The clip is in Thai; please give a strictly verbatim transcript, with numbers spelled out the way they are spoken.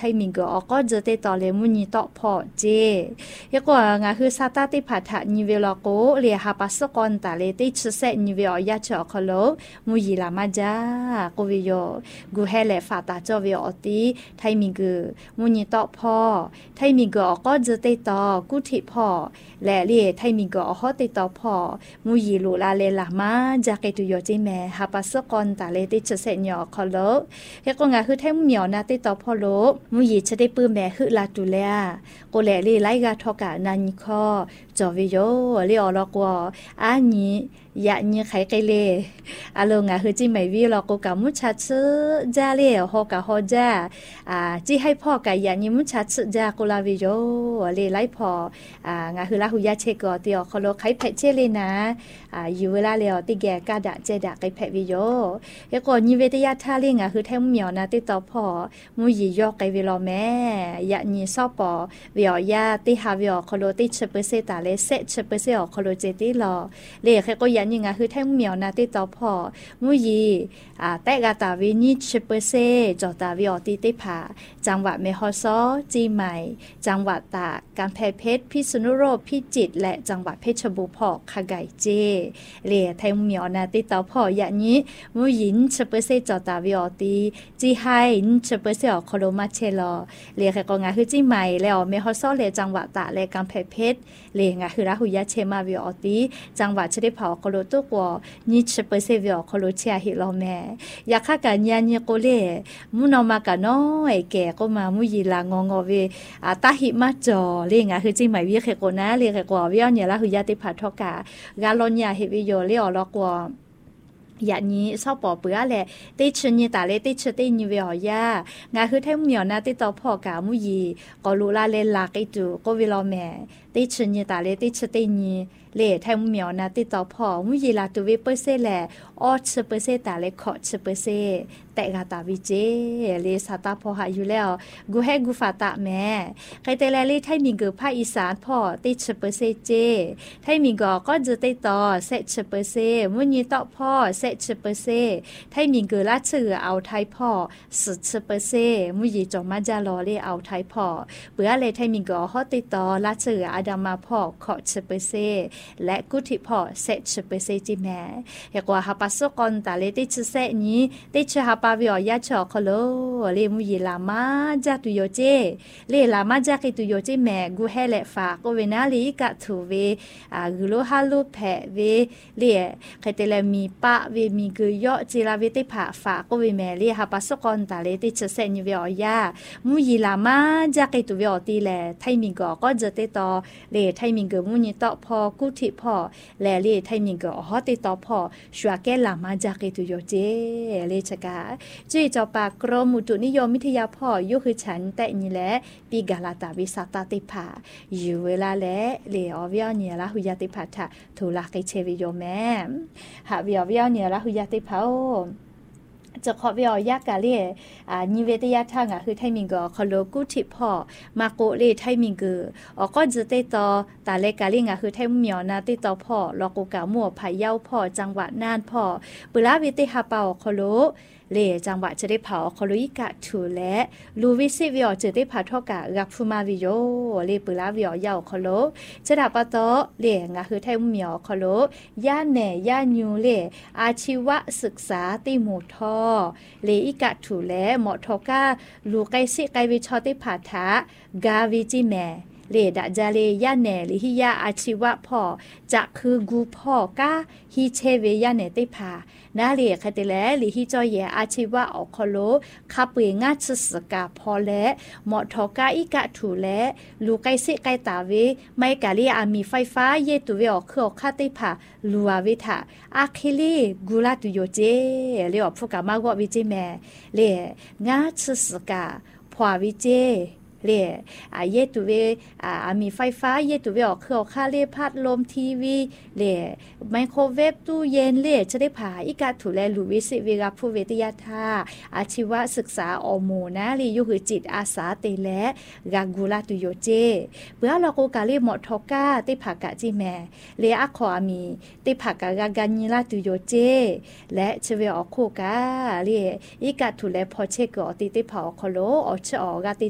ไทยมิงก็ออกก็จะได้ต่อเลยมุนีต่อพอเจยกว่างาคือซาตาติผัดทะนิเวลโกเลียหาปัสกอนตาเลติชเซนิเวอยาชอคโลมุยีลามาจาโกวิโยกูเฮเลฟาตาจอเวอติไทยมิงก็มุนีต่อพอไทยมิงก็ออกก็จะได้ต่อกุทิพอและเลียไทยมิงก็ออกได้ต่อพอมุยีลูลาเลลามาจากเกตุโยจิแมหาปัสกอนตาเลติชเซญอคโลยกว่างาคือไทยเหมียวนาติต่อพอโลมุยีจะได้ปื้มแม่คือลาตุเลโกแลลีไลกาทอกานันคอจอวิโยลีออลอกวอานี้ยะนี้ไขไกเลอาลงอ่ะคือจิไม่วิลอกกะมุชัดซึจาเลฮอกะฮอจาอ่าจิให้พ่อกะยะนี้มุชัดซึจากุลาวิโยลีไลพออ่างาคือลาหุยะเชกอติอคโลไขเพเชเลนะอ่าอยู่เวลาเลอติแกกะดะเจดะไกเพวิโยยกอนิเวทยาทาเลงอ่ะคือแท้เหมียวนะติต่อพอมุยียอกไกวิโลแม่ยะนี้ซอปอวิอยาติฮาวิอคโลติเชเปเซตาเลเซเชเปเซอคโลเจติลอเลแค่ก็ยันยังไงคือแท่งเหมียวนาติต่อพอมุยีอ่าแต่กาตาวินิชเปเซจอตาวิอติติผาจังหวัดเมฮอซอจีใหม่จังหวัดตากกำแพงเพชรพิษณุโลกพิจิตรและจังหวัดเพชรบูรณ์พอขไก่เจเลแท่งเหมียวนาติต่อพออย่างนี้มุยินเชเปเซจอตาวิอติจีไฮนิชเปเซอคโลมาเชลอเลแค่ก็งาคือจีใหม่แล้วเมฮอซอเลจังหวัดตากและกำแพงเพชรเลงาคือราหุยะเชมาวิอติจังหวัดเฉลิมเผาโคโลตุกัวนิชเปเซวิอโคโลเชียฮิโลแม่อยากข้ากันยันยโกเลมุนอมากันน้อยแก่ก็มามุยีลางงอเวอาตาหิมาจอเลงาคือจิใหม่วิเคโกนะเลเคกัววิอเนี่ยราหุยะติผัดทอกากาลอนยาเฮวิโยเลอลกัวอย่างนี้ชอบปอเปื้อแหละติดชนีตาเลติดชตินิเวียยางาคือแท่งเหมียวนะติดต่อพ่อกามุยีก็รู้ละเลลักไอจูก็วิลอแม่ติดชนีตาเลติดชตินีเลแท่งเหมียวนะติดต่อพ่อมุยีลาตูวิเปอร์เซแหละออชเปอร์เซตาเลขอชเปอร์เซแต่กาตาวิเจเลสาตาพอหาอยู่แล้วกูให้กูฟาตาแม่ใครแต่แลลี่ไทยมิงเกอภาคอีสานพ่อติดชเปอร์เซเจไทยมิงก็ก็จะติดต่อเซชเปอร์เซมุยีต่อพ่อเซชเปอร์เซไทยมิงเกอลาเชือเอาไทยพ่อสุดชเปอร์เซมุยีจอมาจาลอเลเอาไทยพ่อเปื้อเลยไทยมิงก็ฮอติดต่อลาเชืออาดามาพ่อขอชเปอร์เซและกุฏิพ่อเซชเปอร์เซจิแม่อยากว่าหาปัสสกอนตาเลติดเซนี้ติดชหาปาวิอยาชอคโลเลมุยีลามาจาตุโยเจเลลามาจากตุโยเจแม่กูเฮเลฟาโกเวนาลีกะทูเวอากุโลฮาลูแพเวเลใครแต่ละมีปะเวมีกุยอจิลาเวติผาฝาโกเวแม่เลหาปัสสกอนตาเลติดเซนิเวอยามุยีลามาจากตุเวอติแลไทมิงก็ก็จะติดต่อเลไทมิงก็มุยีต่อพอกุฏิพ่อและเลไทมิงก็ฮอติดต่อพอชัวแกลามาจากตุโยเจเลชกาจุยจอปากกรมอุตุนิยมวิทยาพ่อยุคือฉันแต่นี่แหละปีกาลาตาวิสาตาติภาอยู่เวลาและเลอวิอเนี่ยละหุยาติภาทะทุลาไกเชวิโยแม่หาวิอวิอเนี่ยละหุยาติภาจะขอวิอยากาเลอ่านิเวศยาทางอ่ะคือไทมิงก็คโลกุทิพ่อมาโกเลไทมิงก็อก็จะติดต่อตาเลกาลิงอ่ะคือไทเหมียวนาติดต่อพ่อลอกกามัวพะเยาพ่อจังหวัดน่านพ่อปุระวิติหาเปาคโลเลจังหวัดจะได้เผาคอลุยกะถูและลูวิซิวิอจะได้ผาทอกะรักฟูมาวิโยเลปุลาวิอยาวคอโลจะดับปะโตเลงะคือไทยเหมียวคอโลย่าแหน่ย่าญูเลอาชีวศึกษาติหมู่ทอเลอิกะถูและหมอทอกะลูไกซิไกวิชอติผาทะกาวิจิแมเลดะจาเลย่าแหน่ลิฮิยาอาชีวะพ่อจะคือกูพ่อกะฮิเชเวย่าแหน่ติผานาเลียคติแลลิฮิจอยแยอาชีวะออกคโลคาเปงาชสกาพอและหมอทอกาอิกะถูและลูไกซิไกตาเวไม่กาลีอามีไฟฟ้าเยตุเวออกคือคาติผาลัววิทาอาคิลีกุลาตุโยเจเลอฟุกามากววิจิแมเลงาชสกาพอวิเจเลอาเยตุเวอามีไฟฟ้าเยตุเวออกคือค่าเลพัดลมทีวีเลไมโครเวฟตู้เย็นเลจะได้ผ่าอีกาถูแลลูวิสิเวกาผู้เวทยาธาอาชีวศึกษาอโมนะลียุคือจิตอาสาเตและกากูลาตุโยเจเพื่อเราโกกาเลหมอทอกาติผากะจิแมเลอะขออามีติผากะกากันิลาตุโยเจและเชเวออกโคกาเลอีกาถูแลพอเชกอติติผาคโลออชออกาติ